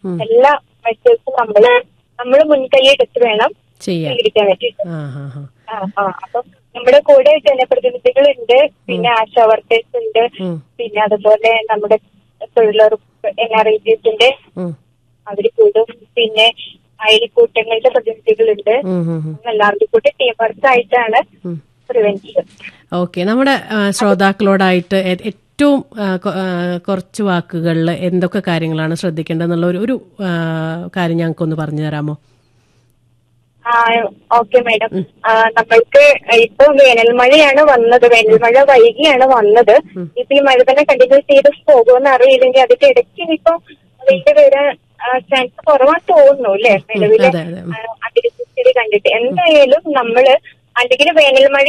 എല്ലാ മെഷേഴ്സും നമ്മള് മുൻകൈ എടുത്ത് വേണം സ്വീകരിക്കാൻ പറ്റിയിട്ട്. അപ്പം നമ്മുടെ കൂടെ ജനപ്രതിനിധികളുണ്ട്, പിന്നെ ആശാ വർക്കേഴ്സ് ഉണ്ട്, പിന്നെ അതുപോലെ നമ്മുടെ തൊഴിലുറപ്പ് NRIGSന്റെ അവര് കൂടും, പിന്നെ അയൽക്കൂട്ടങ്ങളുടെ പ്രതിനിധികളുണ്ട്. എല്ലാവരും കൂടി ടീം വർക്ക് ആയിട്ടാണ് പ്രിവെൻഷൻ. ഓക്കെ, നമ്മുടെ ശ്രോതാക്കളോടായിട്ട് ഏറ്റവും കുറച്ച് വാക്കുകളിൽ എന്തൊക്കെ കാര്യങ്ങളാണ് ശ്രദ്ധിക്കേണ്ടതെന്നുള്ള ഒരു കാര്യം ഞങ്ങൾക്കൊന്ന് പറഞ്ഞു തരാമോ? ഓക്കെ മാഡം, നമ്മൾക്ക് ഇപ്പൊ വേനൽമഴയാണ് വന്നത്, വേനൽമഴ വൈകിയാണ് വന്നത്. ഇപ്പൊ ഈ മഴ തന്നെ കണ്ടിന്യൂ ചെയ്ത് പോകുമെന്ന് അറിയില്ലെങ്കിൽ അതിന്റെ ഇടയ്ക്ക് ഇനിയിപ്പോ വെയിൽ വരാൻ ചാൻസ് കുറവാന്ന് തോന്നുന്നു അല്ലെ നിലവിലെ അന്തരീക്ഷസ്ഥിതി കണ്ടിട്ട്. എന്തായാലും നമ്മള് അല്ലെങ്കിൽ വേനൽമഴ